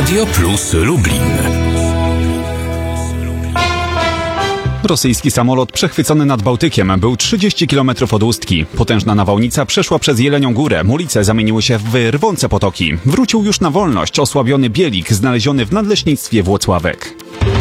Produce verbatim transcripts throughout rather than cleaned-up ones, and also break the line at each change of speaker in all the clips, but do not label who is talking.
Radio Plus Lublin.
Rosyjski samolot przechwycony nad Bałtykiem był trzydzieści kilometrów od Ustki. Potężna nawałnica przeszła przez Jelenią Górę. Ulice zamieniły się w rwące potoki. Wrócił już na wolność osłabiony bielik znaleziony w nadleśnictwie Włocławek.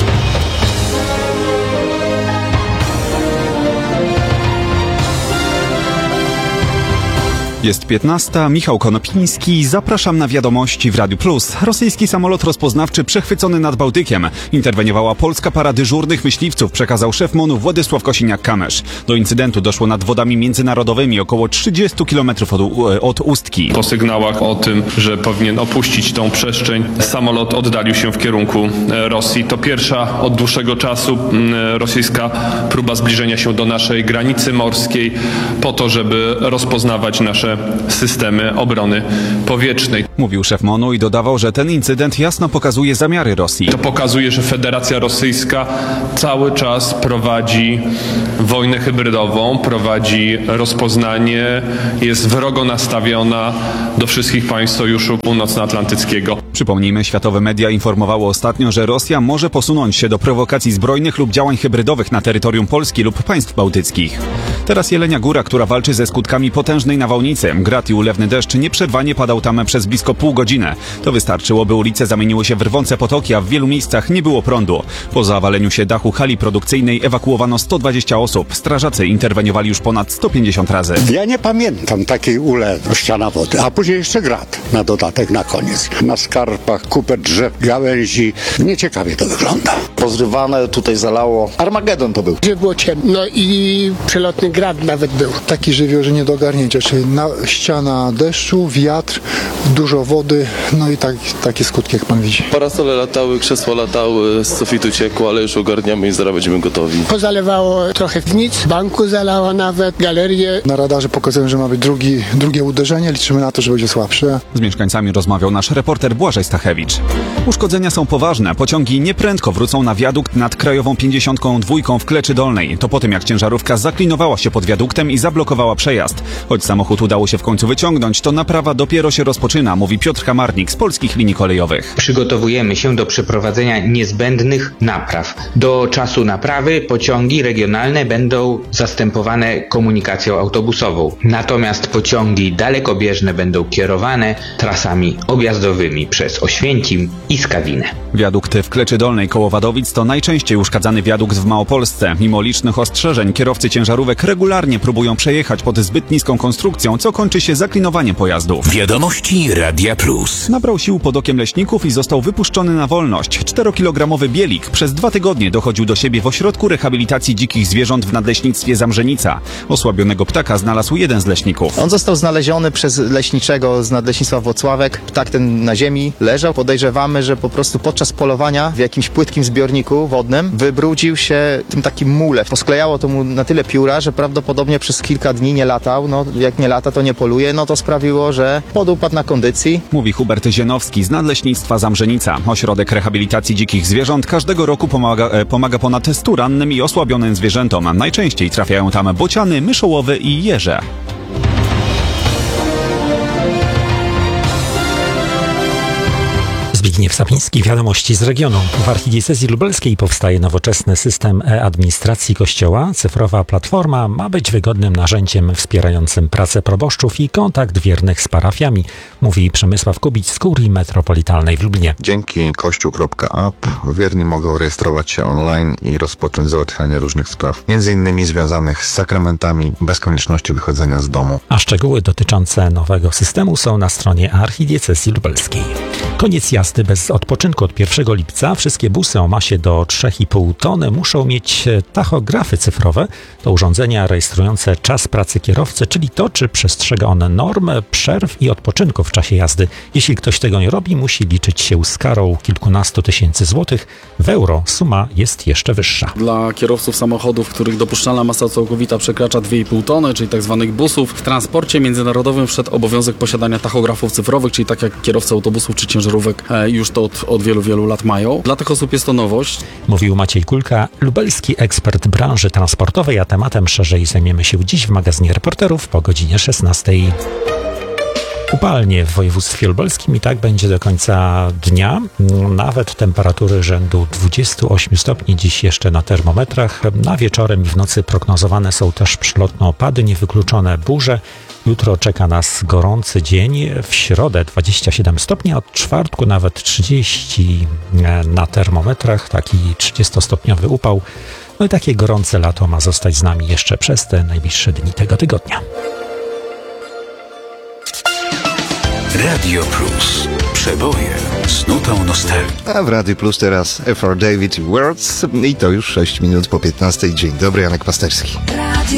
Jest piętnasta, Michał Konopiński, zapraszam na wiadomości w Radiu Plus. Rosyjski samolot rozpoznawczy przechwycony nad Bałtykiem. Interweniowała polska para dyżurnych myśliwców, przekazał szef MON-u Władysław Kosiniak-Kamysz. Do incydentu doszło nad wodami międzynarodowymi, około trzydzieści kilometrów od, od Ustki.
Po sygnałach o tym, że powinien opuścić tą przestrzeń, samolot oddalił się w kierunku Rosji. To pierwsza od dłuższego czasu rosyjska próba zbliżenia się do naszej granicy morskiej po to, żeby rozpoznawać nasze systemy obrony powietrznej.
Mówił szef MON-u i dodawał, że ten incydent jasno pokazuje zamiary Rosji.
To pokazuje, że Federacja Rosyjska cały czas prowadzi wojnę hybrydową, prowadzi rozpoznanie, jest wrogo nastawiona do wszystkich państw Sojuszu Północnoatlantyckiego.
Przypomnijmy, światowe media informowały ostatnio, że Rosja może posunąć się do prowokacji zbrojnych lub działań hybrydowych na terytorium Polski lub państw bałtyckich. Teraz Jelenia Góra, która walczy ze skutkami potężnej nawałnicy. Grad i ulewny deszcz nieprzerwanie padał tam przez blisko pół godziny. To wystarczyło, by ulice zamieniły się w rwące potoki, a w wielu miejscach nie było prądu. Po zawaleniu się dachu hali produkcyjnej ewakuowano sto dwadzieścia osób. Strażacy interweniowali już ponad sto pięćdziesiąt razy.
Ja nie pamiętam takiej ulewy, ściana wody, a później jeszcze grad na dodatek na koniec. Na skarpach kupę drzew, gałęzi. Nieciekawie to wygląda.
Pozrywane, tutaj zalało. Armagedon to był.
Gdzie było ciemno, no i przelotny grad nawet był.
Taki żywioł, że nie do ogarnięcia, czyli na, ściana deszczu, wiatr, dużo wody, no i tak, takie skutki, jak pan widzi.
Parasole latały, krzesła latały, z sufitu ciekło, ale już ogarniamy i zaraz będziemy gotowi.
Pozalewało trochę nic, banku zalało nawet, galerię.
Na radarze pokazują, że ma być drugi, drugie uderzenie, liczymy na to, że będzie słabsze.
Z mieszkańcami rozmawiał nasz reporter Błażej Stachewicz. Uszkodzenia są poważne. Pociągi nieprędko wrócą na wiadukt nad Krajową pięćdziesiątką dwa w Kleczy Dolnej. To po tym, jak ciężarówka zaklinowała się pod wiaduktem i zablokowała przejazd. Choć samochód udało się w końcu wyciągnąć, to naprawa dopiero się rozpoczyna, mówi Piotr Kamarnik z Polskich Linii Kolejowych.
Przygotowujemy się do przeprowadzenia niezbędnych napraw. Do czasu naprawy pociągi regionalne będą zastępowane komunikacją autobusową. Natomiast pociągi dalekobieżne będą kierowane trasami objazdowymi przez Oświęcim i Skawinę.
Wiadukt w Kleczy Dolnej koło Wadowic to najczęściej uszkadzany wiadukt w Małopolsce. Mimo licznych ostrzeżeń kierowcy ciężarówek regularnie próbują przejechać pod zbyt niską konstrukcją, co kończy się zaklinowaniem pojazdów.
Wiadomości Radia Plus.
Nabrał sił pod okiem leśników i został wypuszczony na wolność. Czterokilogramowy bielik przez dwa tygodnie dochodził do siebie w ośrodku rehabilitacji dzikich zwierząt w nadleśnictwie Zamrzenica. Osłabionego ptaka znalazł jeden z leśników.
On został znaleziony przez leśniczego z nadleśnictwa Włocławek. Ptak ten na ziemi leżał. Podejrzewamy, że po prostu podczas polowania w jakimś płytkim zbiorniku wodnym wybrudził się tym takim mule. Posklejało to mu na tyle pióra, że prawdopodobnie przez kilka dni nie latał. No, jak nie lata, to nie poluje. No to sprawiło, że podupadł na kondycji.
Mówi Hubert Zienowski z nadleśnictwa Zamrzenica. Ośrodek rehabilitacji dzikich zwierząt każdego roku pomaga, e, pomaga ponad stu rannym i osłabionym zwierzętom. Najczęściej trafiają tam bociany, myszołowy i jeże.
Zbigniew Sapiński, wiadomości z regionu. W archidiecezji lubelskiej powstaje nowoczesny system e-administracji Kościoła. Cyfrowa platforma ma być wygodnym narzędziem wspierającym pracę proboszczów i kontakt wiernych z parafiami, mówi Przemysław Kubic z Kurii Metropolitalnej w Lublinie.
Dzięki kościół kropka app wierni mogą rejestrować się online i rozpocząć załatwianie różnych spraw, między innymi związanych z sakramentami, bez konieczności wychodzenia z domu.
A szczegóły dotyczące nowego systemu są na stronie archidiecezji lubelskiej. Koniec jazdy bez odpoczynku od pierwszego lipca. Wszystkie busy o masie do trzy i pół tony muszą mieć tachografy cyfrowe. To urządzenia rejestrujące czas pracy kierowcy, czyli to, czy przestrzega on norm, przerw i odpoczynku w czasie jazdy. Jeśli ktoś tego nie robi, musi liczyć się z karą kilkunastu tysięcy złotych. W euro suma jest jeszcze wyższa.
Dla kierowców samochodów, których dopuszczalna masa całkowita przekracza dwie i pół tony, czyli tak zwanych busów, w transporcie międzynarodowym wszedł obowiązek posiadania tachografów cyfrowych, czyli tak jak kierowcy autobusów czy ciężarówek już to od, od wielu, wielu lat mają. Dla tych osób jest to nowość.
Mówił Maciej Kulka, lubelski ekspert branży transportowej, a tematem szerzej zajmiemy się dziś w magazynie Reporterów po godzinie szesnastej. Upalnie w województwie lubelskim i tak będzie do końca dnia. Nawet temperatury rzędu dwudziestu ośmiu stopni dziś jeszcze na termometrach. Na wieczorem i w nocy prognozowane są też przelotne opady, niewykluczone burze. Jutro czeka nas gorący dzień. W środę dwadzieścia siedem stopni, a od czwartku nawet trzydzieści na termometrach. Taki trzydziestostopniowy upał. No i takie gorące lato ma zostać z nami jeszcze przez te najbliższe dni tego tygodnia.
Radio Plus. Przeboje z nutą nostalgii.
A w Radio Plus teraz F R David Words i to już sześć minut po piętnastej. Dzień dobry, Janek Pasterski.